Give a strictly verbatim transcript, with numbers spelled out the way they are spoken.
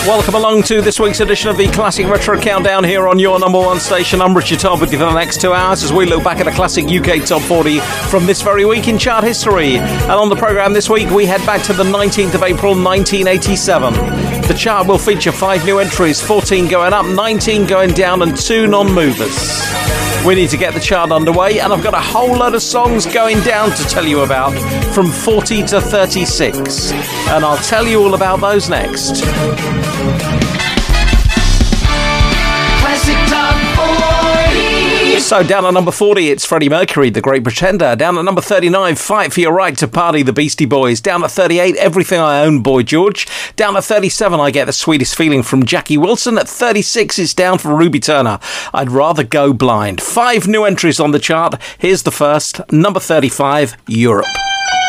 Welcome along to this week's edition of the Classic Retro Countdown here on your number one station. I'm Richard Todd with you for the next two hours as we look back at a classic U K Top forty from this very week in chart history. And on the programme this week, we head back to the nineteenth of April, nineteen eighty-seven. The chart will feature five new entries, fourteen going up, nineteen going down, and two non-movers. We need to get the chart underway, and I've got a whole load of songs going down to tell you about, from forty to thirty-six. And I'll tell you all about those next. Classic Top forty. So down at number forty, it's Freddie Mercury, The Great Pretender. Down at number thirty-nine, Fight for Your Right to Party, The Beastie Boys. Down at thirty-eight, Everything I Own, Boy George. Down at thirty-seven, I Get the Sweetest Feeling from Jackie Wilson. At thirty-six, it's down for Ruby Turner, I'd Rather Go Blind. Five new entries on the chart. Here's the first, number thirty-five, Europe.